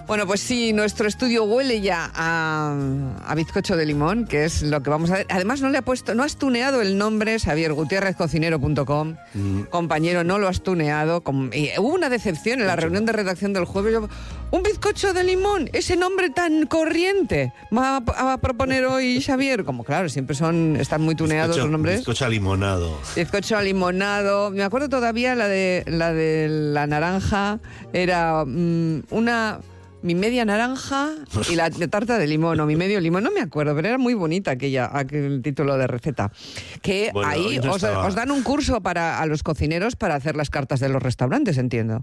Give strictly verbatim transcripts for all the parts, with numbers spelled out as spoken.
Bueno, pues sí, nuestro estudio huele ya a, a bizcocho de limón, que es lo que vamos a ver. Además, no le ha puesto, no has tuneado el nombre Xavier Gutiérrez cocinero punto com. Mm. Compañero, no lo has tuneado. Con, y hubo una decepción en la reunión de redacción del jueves. Yo, un bizcocho de limón, ese nombre tan corriente. Va a, a proponer hoy Xavier. Como claro, siempre son, están muy tuneados bizcocho, los nombres. Bizcocho a limonado. Bizcocho a limonado. Me acuerdo todavía la de la de la naranja. Era mmm, una... Mi media naranja y la de tarta de limón, o mi medio limón, no me acuerdo, pero era muy bonita aquella, aquel título de receta. Que bueno, ahí no os, os dan un curso para a los cocineros para hacer las cartas de los restaurantes, entiendo.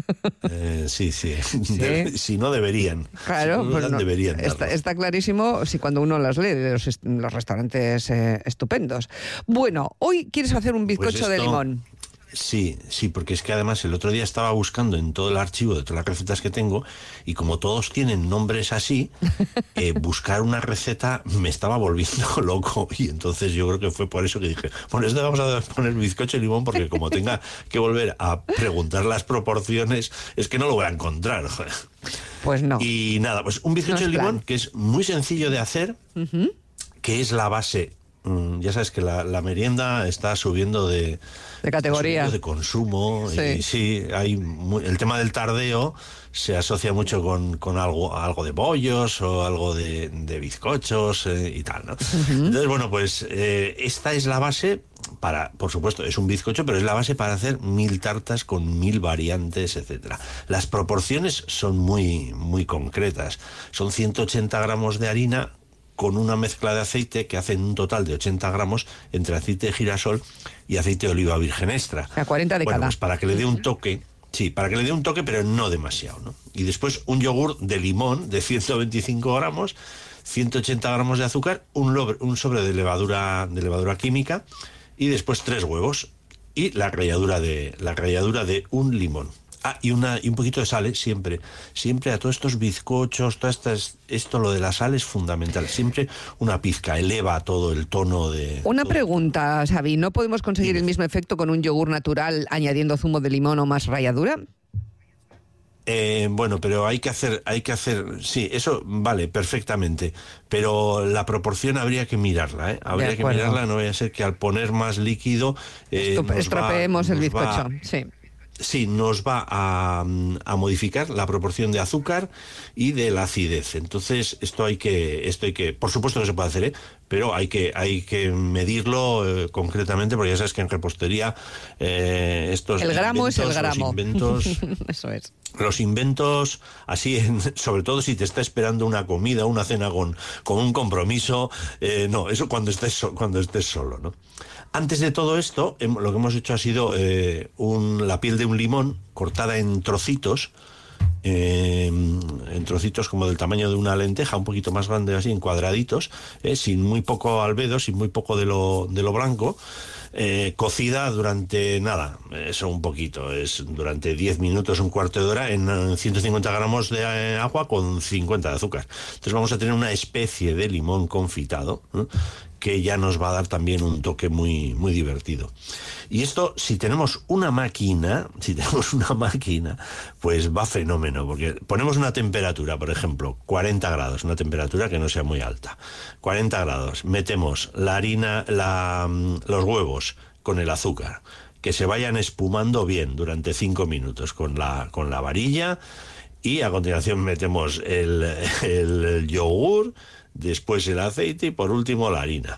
Eh, sí, sí, ¿Sí? De, si no deberían. Claro, si no, pues no, deberían está, está clarísimo si cuando uno las lee de los, los restaurantes eh, estupendos. Bueno, hoy quieres hacer un bizcocho pues esto... de limón. Sí, sí, porque es que además el otro día estaba buscando en todo el archivo de todas las recetas que tengo y como todos tienen nombres así, eh, buscar una receta me estaba volviendo loco y entonces yo creo que fue por eso que dije, bueno, esto vamos a poner bizcocho y limón porque como tenga que volver a preguntar las proporciones, es que no lo voy a encontrar. Joder. Pues no. Y nada, pues un bizcocho no de limón que es muy sencillo de hacer, uh-huh. que es la base. Ya sabes que la, la merienda está subiendo de, de categoría, subiendo de consumo. Sí, y, sí hay muy, el tema del tardeo se asocia mucho con, con algo, algo de bollos o algo de, de bizcochos eh, y tal, ¿no? Uh-huh. Entonces, bueno, pues eh, esta es la base para, por supuesto, es un bizcocho, pero es la base para hacer mil tartas con mil variantes, etcétera. Las proporciones son muy, muy concretas. Son ciento ochenta gramos de harina con una mezcla de aceite que hacen un total de ochenta gramos entre aceite de girasol y aceite de oliva virgen extra. A cuarenta de bueno, cada. Pues para que le dé un toque, sí, para que le dé un toque, pero no demasiado, ¿no? Y después un yogur de limón de ciento veinticinco gramos, ciento ochenta gramos de azúcar, un, lobre, un sobre de levadura, de levadura química y después tres huevos y la ralladura de, la ralladura de un limón. Ah, y, una, y un poquito de sal, ¿eh? siempre, siempre a todos estos bizcochos, todas estas, esto, lo de la sal es fundamental, siempre una pizca, eleva todo el tono de... Una todo. pregunta, Xavi, ¿no podemos conseguir Dime. el mismo efecto con un yogur natural añadiendo zumo de limón o más ralladura? Eh, bueno, pero hay que hacer, hay que hacer, sí, eso vale perfectamente, pero la proporción habría que mirarla, ¿eh? Habría que mirarla, no vaya a ser que al poner más líquido eh, Estup- estropeemos el bizcocho, va, sí. Sí, nos va a, a modificar la proporción de azúcar y de la acidez. Entonces, esto hay que, esto hay que, por supuesto que se puede hacer, ¿eh? Pero hay que, hay que medirlo eh, concretamente, porque ya sabes que en repostería eh, estos el gramo inventos, es el gramo. Los inventos, eso es. Los inventos, así, en, sobre todo si te está esperando una comida, una cena con, con un compromiso, eh, no, eso cuando estés, so, cuando estés solo, ¿no? Antes de todo esto, lo que hemos hecho ha sido eh, un, la piel de un limón cortada en trocitos, eh, en trocitos como del tamaño de una lenteja, un poquito más grande así, en cuadraditos, eh, sin muy poco albedo, sin muy poco de lo, de lo blanco, eh, cocida durante, nada, eso un poquito, es durante diez minutos, un cuarto de hora, en ciento cincuenta gramos de eh, agua con cincuenta de azúcar. Entonces vamos a tener una especie de limón confitado, ¿eh? que ya nos va a dar también un toque muy, muy divertido. Y esto, si tenemos una máquina, si tenemos una máquina, pues va fenómeno, porque ponemos una temperatura, por ejemplo, cuarenta grados, una temperatura que no sea muy alta. cuarenta grados, metemos la harina, la, los huevos con el azúcar, que se vayan espumando bien durante cinco minutos con la, con la varilla, y a continuación metemos el, el, el yogur, después el aceite y por último la harina.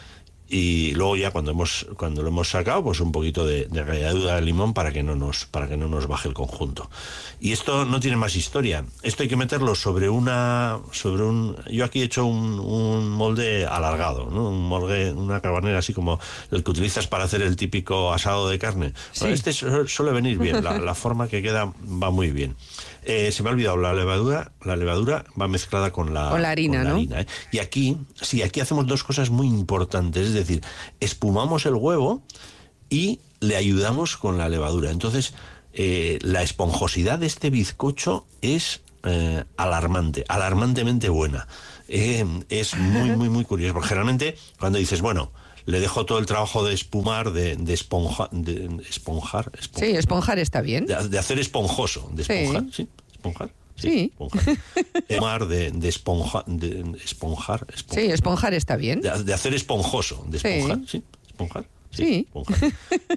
Y luego ya cuando hemos cuando lo hemos sacado, pues un poquito de, de ralladura de limón para que no nos para que no nos baje el conjunto. Y esto no tiene más historia. Esto hay que meterlo sobre una sobre un yo aquí he hecho un, un molde alargado, ¿no? Un molde, una cabanera así como el que utilizas para hacer el típico asado de carne. Sí. Bueno, este suele venir bien, la, la forma que queda va muy bien. Eh, se me ha olvidado, la levadura, la levadura va mezclada con la, con la harina, con la ¿no? harina, ¿eh? Y aquí, sí, aquí hacemos dos cosas muy importantes, es decir, espumamos el huevo y le ayudamos con la levadura. Entonces, eh, la esponjosidad de este bizcocho es eh, alarmante, alarmantemente buena. Eh, es muy, muy, muy curioso, porque generalmente cuando dices, bueno, le dejo todo el trabajo de espumar, de, de, esponja, de, de esponjar, esponjar. Sí, esponjar está bien. De, de hacer esponjoso, de esponjar, sí, sí esponjar. Sí. Esponjar. Esponjar de, de, esponja, de esponjar, esponjar. Sí, esponjar está bien. De, de hacer esponjoso. De esponjar, sí. sí esponjar. Sí. sí esponjar.